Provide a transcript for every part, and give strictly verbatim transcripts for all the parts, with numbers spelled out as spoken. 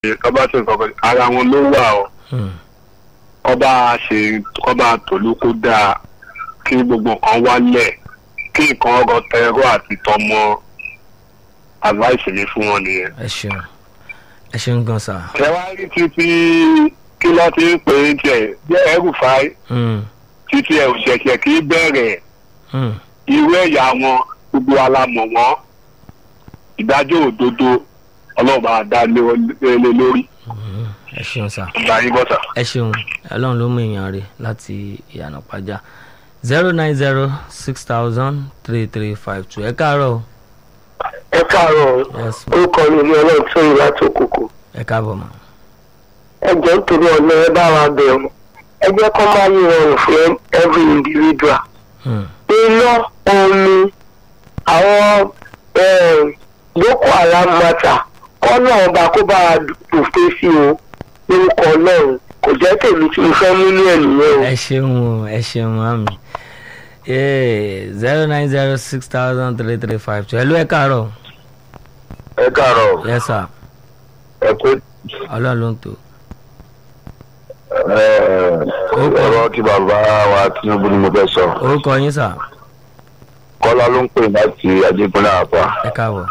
ọba tó nǹkan ara wọn ló wà o ọba ṣe ọba tòlúkú dáa kí gbogbo nǹkan wálẹ̀ kí nǹkan ọgọ tẹrọ àti tọmọ advice mi fún wọn nìyẹn. ẹ ṣeun ẹ ṣeun gan sa. ẹ wá rí títí kí ló ti ń pè é tiẹ̀ jẹ́ ẹrùfáì títí ẹ̀ òṣèṣẹ̀ kì í bẹ̀rẹ̀ irú ẹ̀yà wọn gbogbo alámọ̀ wọn ìdájọ́ òdodo ọlọ́ọ̀bá dá lé lórí. ẹ ṣeun sá. ìgbàyìn bọ́sà. ẹ ṣeun ọlọ́run ló mú èèyàn rè láti ìyànà pàjá zero nine zero six thousand three three five two ẹ káàárọ̀. ẹ káàárọ̀ orúkọ mi ní ọlọ́run tó yẹ láti òkùnkùn. ẹ káàbọ̀ mọ́. ẹ jẹ́ nítorí ọ̀nà ẹ bá wa bẹ̀ ọ́ ẹ jẹ́ kó máa yí rọrùn fún every individual. iná omi àwọn boko haram mata kọ́nà ọba kó bá a dòfin sí o lórúkọ ọlọ́run kò jẹ́ tèmi tí mo fẹ́ mú ní ẹ̀nìyẹn o. ẹ ṣeun o ẹ ṣeun mami zero nine zero six thousand three three five two ẹ ló ẹ káàárọ̀. ẹ káàárọ̀. yes sir. ẹ kú. ọlọ́run ló ń tò. ọ̀rọ̀ tí bàbá wa Tinubu ni mo fẹ́ sọ. orúkọ yín sà. Kọ́lá ló ń pè láti Ajégúnlẹ̀ àpá. ẹ káàbọ̀.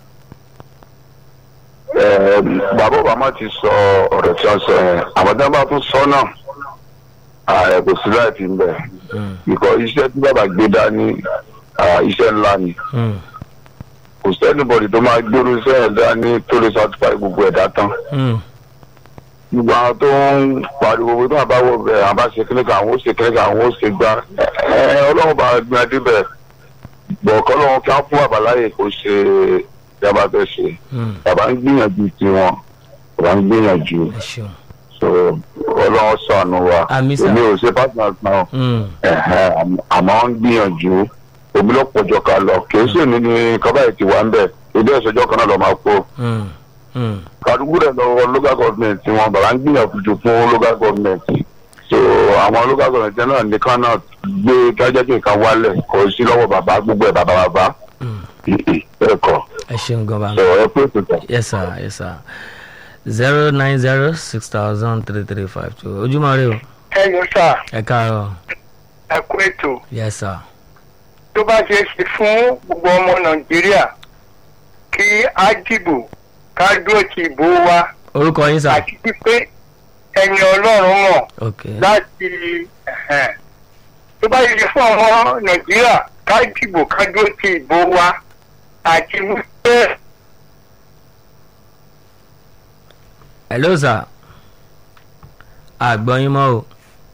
bàbá obama ti sọ ọ̀rọ̀ tí wọ́n sọ yẹn àmọ́tá bá tún sọ náà ààrẹ kò sí láì fi ń bẹ̀. ìkọ̀ iṣẹ́ tí bàbá gbé dání iṣẹ́ ńlá ni. kò sẹ́nìbọ̀dì tó máa gbóró iṣẹ́ yẹn dání tó lè satisfy gbogbo ẹ̀dá tán. gbogbo àwọn tó ń pariwo pé tó máa bá wọ bẹ̀ àwọn bá ṣe kíníkà àwọn ó ṣe kíníkà àwọn ó ṣe gbá ọlọ́run bá gbin adé bẹ̀ bọ̀ọ̀kọ́ lọ́wọ́ kí wọ́n fún àbáláyé kò ṣe ìjọba fẹ́ ṣe bàbá ń gbìyànjú tiwọn bàbá ń gbìyànjú so ọlọ́run ṣàánú wa èmi ò ṣe partners náà àmọ́ ń gbìyànjú omi ló pọ̀jọ ká lọ kì í sì ní ní kábàáyé ti wá ń bẹ̀ ìdí ẹ̀sọ́jọ́ kan náà lọ́ máa kó kàdúgbò rẹ̀ lọ́wọ́ local government wọn bàbá ń gbìyànjú fún local government so àwọn local government náà nìkan náà gbé kájẹ́kì nǹkan wálẹ̀ kò sí lọ́wọ́ bàbá gbogbo ẹ̀ bàbá bàbá ẹ̀kọ́. ẹ ṣeun gan ba. so ẹ pé tuntun. yes sir yes sir zero nine zero six thousand three three five two ojúmọ́ rẹ o. ẹ yọ sá. ẹ káàárọ̀. ẹ kú ètò. yes sir. tó bá ṣe é ṣe fún gbogbo ọmọ nàìjíríà kí á dìbò ká dúró ti ìbò wa. orúkọ yín sà. àti pípé ẹni ọlọ́run mọ̀ láti tó bá yẹ fún ọmọ nàìjíríà ká dìbò ká dúró ti ìbò wa àti wípé. hello sir àgbọ̀yìn mọ́ o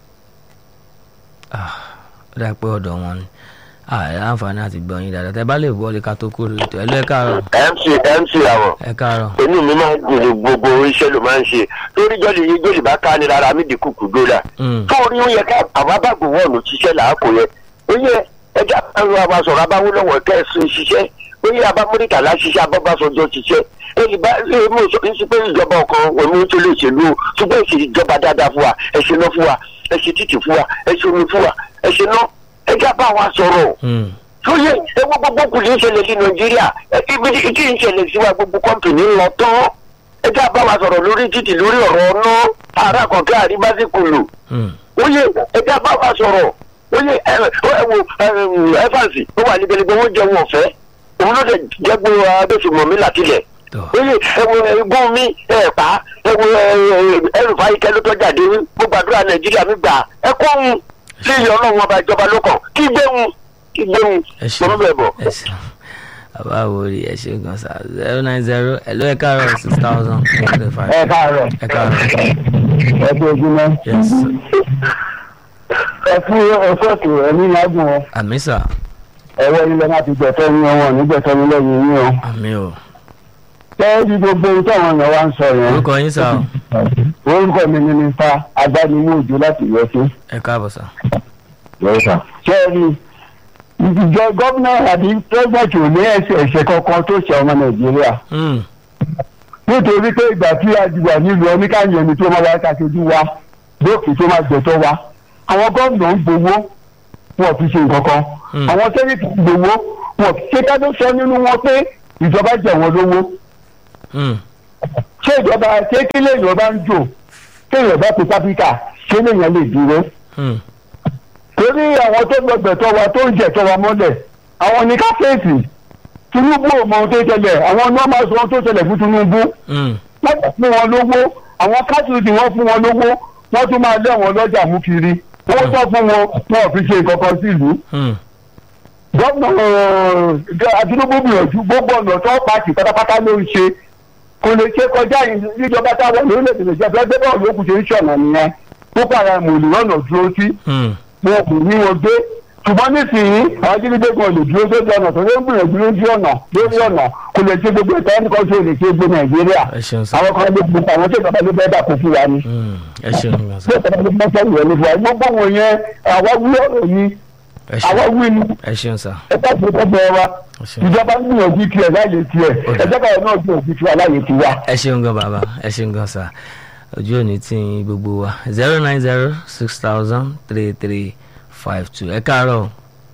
ó dà pé ọ̀dọ̀ wọn ni àǹfààní àti gbọ̀yìn dáadáa tẹ bá lè wọlé ká tó kúrò ètò ẹ lọ ẹ káàárọ̀. mc mc àwọ̀ ẹ káàárọ̀. inú mi máa ń dùn ní gbogbo iṣẹ́ ló máa ń ṣe torí jọ́lì yìí jọ́lì bá ká ní rárá mi dínkù kù dóòlà. torí ó yẹ ká àwọn abáàgbò wọ̀nù ṣiṣẹ́ làákò yẹ ó yẹ ẹja àwọn abasọ̀rọ̀ abáwó lọ́wọ́ kẹ́sìn ṣiṣẹ́ ó yẹ abámúrítà láṣiṣẹ́ abọ́básọjọ́ ṣiṣẹ́ èyí bá èyí mú ìsọ pé ìjọba ọkàn òun tó lè ṣèlú ṣùgbọ́n èsì ìjọba dáadáa fún wa ẹ ṣe náà fún wa ẹ ṣe títì fún wa ẹ ṣe omi fún wa ẹ ṣe náà ẹja bá wa sọ̀rọ̀ sóyè ewu gbogbo kù ní ìṣẹ̀lẹ̀ sí nàìjíríà ibi tí ń ṣẹlẹ̀ sí wa gbogbo kọ́mpìnì ń lọ tán ẹja bá wa sọ̀rọ̀ lórí títì lórí ọ̀rọ̀ ọ̀nà ara kọ̀ọ̀kẹ́ àríbásíkò lò óyè ẹja bá wa sọ̀rọ̀ óyè ẹwọ ẹfàǹsì ó wà níbẹ̀lẹ́gbẹ̀ wọ́n jẹun ọ̀fẹ́ òun ló dẹ̀ jẹ́gbó abẹ́sùmọ̀mí látilẹ̀ óyè ẹwọ ẹgbọ́n mi ẹ̀pá ẹwọ ẹrùfà ikẹ́ ló tọ́jà dé gbogbo àdúrà nàìjíríà mi gbà ẹ kó òun sí ìyọ̀ ọlọ́run ọba ìjọba lókàn kí gbéhùn kí gbéhùn mọ́ bẹ́ẹ̀ bọ̀. bàbá àwòrì ẹ ṣe gan sa zero nine zero hello ẹ káàárọ̀ six thousand twenty five. ẹ káàárọ̀ ẹ káàárọ̀. ẹ kú ojúmọ́. yes. ẹ fún ẹfọ́ọ̀tù ẹ̀mí lágùn ọ. àmì sà. ẹ̀wọ́ ilẹ̀ láti gbẹ̀tọ́ ní ọwọ́ nígbẹ̀tọ́ ní lẹ́yìn yín o. àmì o. tẹ́ẹ̀dì gbogbo ohun tí àwọn èèyàn wá ń sọ yẹn. orúkọ yín sà o. orúkọ mi ni nípa agbánimú òjò láti yọ sí. ẹ káàbọ̀ sà. ṣẹ́ẹ̀rì ìjọ gómìnà àbí pírẹ́sìdẹ̀ntì ò ní ẹ̀ṣẹ̀ ẹ̀ṣẹ̀ kankan tó ṣe ọmọ nàìjíríà. nítorí pé ìgbà tí a ti wà nílùú oníkàyè ẹni tó máa wá káṣojú wa lókè tó máa gbẹ̀tọ́ wa àwọn gómìnà ń gbowó wọn fi ṣe nǹkan kan àwọn sẹ́yìntì ń gbowó wọn ṣe ká tó sọ nínú wọn pé ìjọba jẹ wọn lówó. ṣé ìjọba ṣé kí lèèyàn bá ń jò ṣé èèyàn bá fi kápítà ṣé lèèyàn lè dúró. torí àwọn tó gbọgbẹ̀tọ̀ wa tó ń jẹ̀tọ̀ wa mọ́lẹ̀ àwọn ní káfíńsì Tinubu ò mọ ohun tó ṣẹlẹ̀ àwọn ní wọ́n máa sọ ohun tó ṣẹlẹ̀ fún Tinubu wọ́n fún wọn lówó àwọn káṣíìsì wọ́n fún wọn lówó wọ́n tún máa lé àwọn lọ́jà mú kiri owó tó fún wọn wọn ò fi ṣe ìkọ̀kọ̀ sí ìlú. gómìnà Tinubu gbìyànjú gbogbo ọ̀nà tó pàṣẹ pátápátá ló ń ṣe kò lè ṣe kọjá ìjọba táwọn lórílẹ̀-èdè Nàìjíríà fẹ́ẹ́ gbé bọ́ọ̀lù òkú ṣe ń ṣọ̀nà nìyẹn púpọ̀ ara mòlì lọ́nà dúró sí wọn kò ní wọn gbé ṣùgbọ́n nísìnyí àwọn ajínigbé kan lè dúró sójú ọ̀nà tó ló ń gbìyànjú lójú ọ̀nà lórí ọ̀nà kò lè ṣe gbogbo ìtọ́ ẹnì kan tó lè ṣe gbé Nàìjíríà àwọn kan lè gbogbo àwọn tó ìjọba ló bẹ́ẹ̀ dà kó fún wa ni. ẹ ṣeun bí ìjọba ló bẹ́ẹ̀ sọ̀rọ̀ yẹn ló fún wa gbogbo wọn yẹn àwa wí ọ̀rọ̀ ni àwa wí ni ẹ ṣeun sá. ẹ bá ti tọ́ bẹ́ẹ̀ wa ìjọba ń gbìyànjú tiẹ̀ láyé tiẹ̀ ẹ̀jẹ̀ kan náà gbìyànjú tiẹ̀ láyé tiwa. ẹ ṣeun gan bàbá ẹ ṣeun gan sá ojú òní tí gbogbo wa zero nine zero six thousand three three five two ẹ káàárọ̀.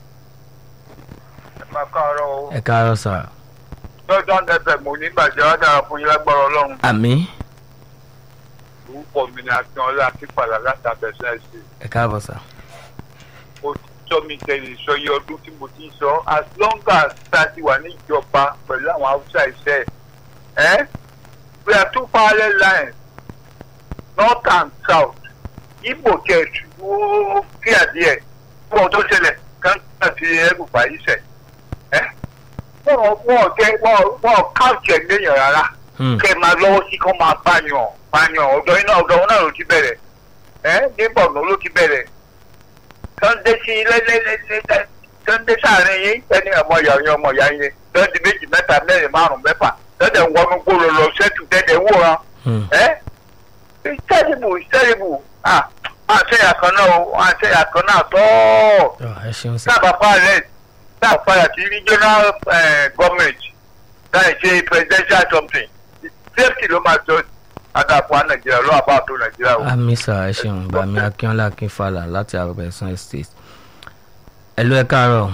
ẹ káàárọ̀ o. ẹ káàárọ̀ sà. Jordan fm ò ní bàjẹ́ wá dára fún yín lágbára Ọlọ́run. àmín. orúkọ mi ni Akínọlá Akínfàlà látàbẹ̀sẹ̀ ẹ̀sìn. ẹ káàbọ̀ sà. mo ti sọ mi tẹ̀lé sọ iye ọdún tí mo ti sọ as long as ta ti wà ní ìjọba pẹ̀lú àwọn haúsá iṣẹ́ ẹ̀ we are two parallel lines north and south Igbo kẹ̀tù ó kí adìẹ fún ọdún ṣẹlẹ̀ káńtà ti ẹrù báyìí sẹ̀ ẹ́ wọ́n wọ́n kẹ́ wọ́n wọ́n káàkiri ẹ̀ léèyàn rárá kẹ́ máa lọ́wọ́ sí kọ́ máa báyàn báyàn ọ̀dọ́ iná ọ̀dọ́ náà ló ti bẹ̀rẹ̀ ẹ́ ní Borno ló ti bẹ̀rẹ̀ Sunday sí lẹ́lẹ́lẹ́lẹ́ Sunday sáàrin yín ẹni ọmọ ìyá yín ọmọ ìyá yín lọ́dún méjì mẹ́ta mẹ́rin márùn-ún mẹ́fà lọ́dẹ̀ ń wọnú gbòòrò lọ sẹ́tù dẹ́dẹ̀ wòran ẹ́ it's terrible it's terrible ah àṣeyà kan náà o àṣeyà kan náà tọ́ sábà parent sábà padà sí regional government láì ṣe presidential something safety ló máa jọ adàpọ̀ Nàìjíríà ló àbá tó Nàìjíríà o. àmì sà ẹ ṣeun Bàmí Akínọlá Akínfàlà láti Abẹ́òkúta state. ẹ̀lú ẹ káàárọ̀.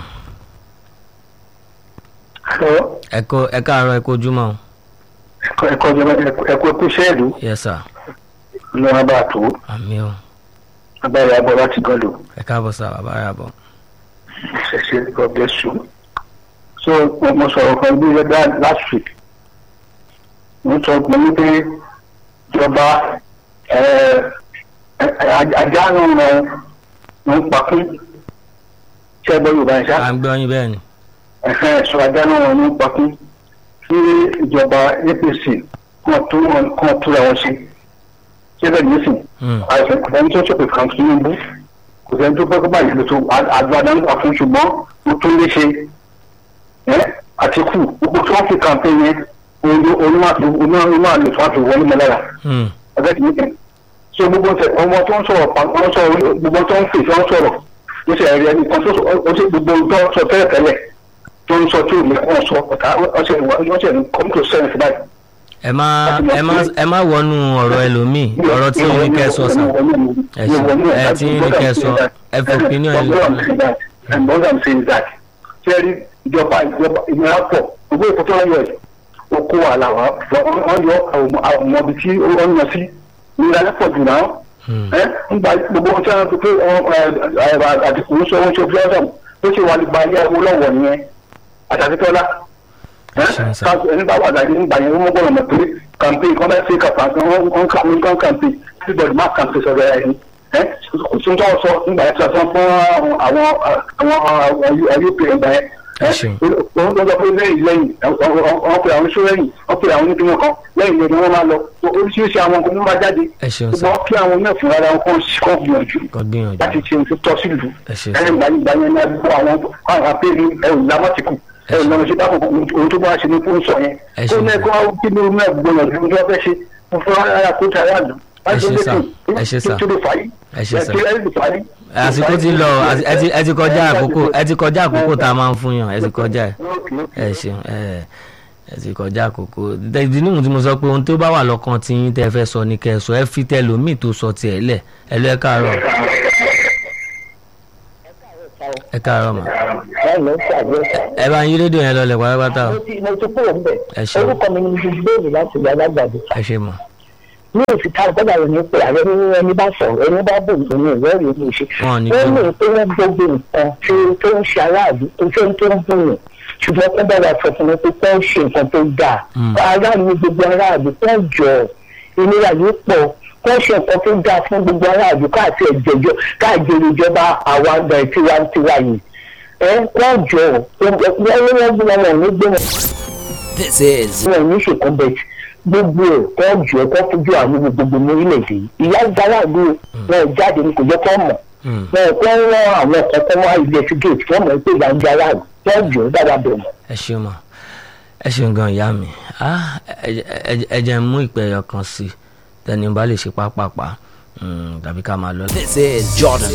ẹ̀kọ́ ẹ káàárọ̀ ẹ kú ojúmọ́. ẹ̀kọ́ ẹ̀kọ́ ẹ̀kọ́ ẹ̀kú sẹ́ẹ̀lú. yes sir. lọ́wọ́ bá a tó. àmì o. abáyé abọ́ láti gọ́lù. ẹ káàbọ̀ sá bàbá rẹ̀ àbọ̀. ṣẹ̀ṣẹ̀ God bless you. so mo sọ̀rọ̀ kan bí ẹgbẹ́ last week mo sọ pé ní pé ìjọba ajá náà ń pakún ṣé ẹgbẹ́ Yorùbá ń ṣá. à ń gbọ́ yín bẹ́ẹ̀ ni. sọ ajá náà ń pakún kí ìjọba A P C kan tó kan tó làwọn ṣe ṣé bẹ́ẹ̀ ní sìn. àìsàn kò sẹ́ni tó ṣèpè kan Tinubu kò sẹ́ni tó fẹ́ báyìí lóṣù àgbàdo ń gbà fún ṣùgbọ́n ó tún lè ṣe Àtíkù gbogbo tí wọ́n fi kàǹpé yẹn onímọ̀ àlè tó wà fi wọlé mọ́lára ọ̀gá ìdílé kan so gbogbo ọmọ tó ń sọ̀rọ̀ wọ́n sọ̀rọ̀ gbogbo tó ń fèsì wọ́n sọ̀rọ̀ ó sì ẹ̀rí ẹni kan ó sì gbogbo tó sọ tẹ́lẹ̀ tẹ́lẹ̀ tó ń sọ tí ò lè kọ́ sọ ọ̀tá wọ́n sì come to sense báyìí. ẹ má ẹ má ẹ má wọnú ọ̀rọ̀ ẹlòmíì ọ̀rọ̀ tí yín ní kẹ́ sọ sàn ẹ ṣe ẹ tí yín ní kẹ́ sọ ẹ fi opinion ẹ lọ. ìjọba ìjọba ìmọ̀ràn pọ̀ gbogbo ìkótó wọn yọ ẹ̀ oko wàhálà wọn yọ àwọn ọmọ ibi tí wọ́n yọ sí ìlànà pọ̀ jù náà ẹ̀ nígbà gbogbo ohun tí wọ́n fi pé àdìkù ń sọ ohun tí ó fi ọ̀sán tó ṣe wà nígbà ayé ẹ̀wọ̀ lọ́wọ́ nìyẹn àtàkìtọ́lá nígbà wà láyé nígbà yẹn wọ́n gbọ́dọ̀ mọ̀ pé kàmpé kan bá ṣe kàpá wọn kàn kàmpé everybody má kàmpé sọ̀rọ̀ ẹ̀ kò sí ń tọ́ sọ nígbà yẹn sọ fún àwọn àwọn ayélujára ìgbà yẹn wọ́n lọ́jọ́ pé lẹ́yìn lẹ́yìn wọ́n pe àwọn sórẹ́yìn wọ́n pe àwọn onídùúmọ̀ kan lẹ́yìn lẹ́yìn wọ́n máa lọ oríṣiríṣi àwọn nǹkan tó máa jáde ṣùgbọ́n kí àwọn náà fún ara wọn kàn kàn gbìyànjú láti ṣe ohun tó tọ́ sílùú ẹ̀yìn gbàyìngbà yẹn ní àdúgbò àwọn àwọn apẹ́ẹ́lú ẹ̀rù lámọ́tìkù ẹ̀rù lọ́nà ṣe dákò ohun tó bá ṣe ní fún sọ yẹn ó ní ẹ̀kọ́ kí ní omi ẹ̀gbọ́n ọ̀dọ́ tó fẹ́ ṣe mo fún ara kó tẹ aráàlú àsìkò ti lọ ẹ ti kọjá àkókò ẹ ti kọjá àkókò tá a máa ń fún yàn ẹ ti kọjá ẹ ṣeun ẹ ẹ ti kọjá àkókò ìdí nìyí tí mo sọ pé ohun tó bá wà lọ́kàn tí yín tẹ́ fẹ́ sọ ní kẹ́ ẹ sọ ẹ fi tẹ lómìn tó sọ tiẹ̀ lẹ̀ ẹ lọ ẹ káàárọ̀ ẹ káàárọ̀ mà. ẹ báyìí ló ń ṣe àjẹsà. ẹ bá yín rédíò yẹn lọlẹ̀ pátápátá o. mo ti mo ti kúrò ńbẹ̀. ẹ ṣeun. orúkọ mi ni mo ti gbèrè láti ìyá alágbàdo. ẹ ṣe mọ̀. ní òsì tá a gbọ́dọ̀ rẹ̀ ní pé ààrẹ ní ẹni bá sọ̀rọ̀ ẹni bá bò ní ìwé rẹ̀ ní ìṣe. Wọ́n ní wọ́n ní pé wọ́n gbogbo nǹkan tí tó ń ṣe aráàlú tó tó ń tó ń bùn yàn ṣùgbọ́n kó bá wa sọ fún mi pé kó ń ṣe nǹkan tó dáa. aráàlú gbogbo aráàlú kó ń jọ ìnira yìí pọ̀ kó ń ṣe nǹkan tó dáa fún gbogbo aráàlú káàkiri ẹ̀jẹ̀jọ́ káàkiri ìjọba àwa àgbà tiwantiwa yìí. ẹ kó jọ wọ́n ní wọ́n gbé wọn ní gbé wọn. This is. wọn ò ní ṣèkọ́ bẹ́ẹ̀ gbogbo ẹ̀ kọ́ jù ẹ́ kọ́ fojú àwọn gbogbo ní orílẹ̀-èdè yìí ìyá gbáradì wọn ò jáde ní kò jẹ́ kọ́ mọ̀ wọn ò kọ́ rán àwọn kọ̀ọ̀kan wá ilé sí gate wọ́n mọ̀ pé ìyá gbáradì wọ́n jù ẹ́ dáadáa bẹ̀rẹ̀ mọ̀. ẹ ṣeun mọ ẹ ṣeun gan ìyá mi ẹ jẹ́ mú ìpè ẹyọ kan sí tẹni bá lè ṣe pápápá tàbí ká máa lọ. This is Jordan.